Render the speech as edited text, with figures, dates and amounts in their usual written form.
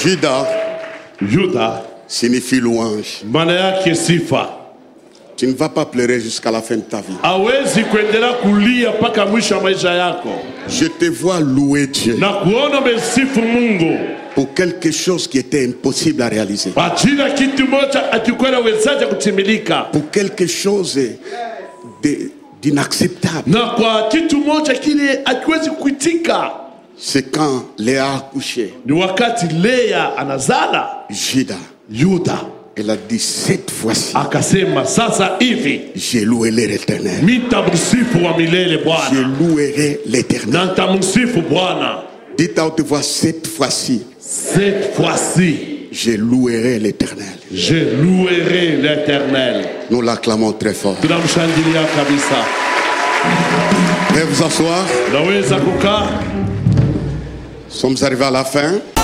Juda signifie louange. maana yake sifa. Tu ne vas pas pleurer jusqu'à la fin de ta vie. Hawezi kuendelea kulia mpaka mwisho wa maisha yako. Je te vois louer Dieu Na kuona umesifu Mungu pour quelque chose qui était impossible à réaliser. kwa ajili ya kitu moja akikwenda wezaje kutimilika. Pour quelque chose d'inacceptable. Na kwa kitu moja kile akiwezi kuitika. C'est quand Léa a accouché. Ni wakati Lea anazala Juda. Elle a dit cette fois-ci. Akasema sasa hivi je louerai l'Éternel. Nitamsifu wa milele Bwana. Je louerai l'Éternel. Na nitamsifu Bwana. Dites à haute voix cette fois-ci. Cette fois-ci. Je louerai l'Éternel. Je louerai l'Éternel. Nous l'acclamons très fort. Tunamshangilia kabisa. Veuillez vous asseoir. Naweza kukaa. Nous sommes arrivés à la fin.